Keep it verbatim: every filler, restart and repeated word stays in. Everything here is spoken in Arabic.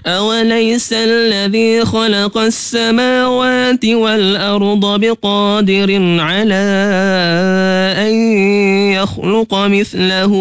أوليس الذي خلق السماوات والأرض بقادر على أن يخلق مثله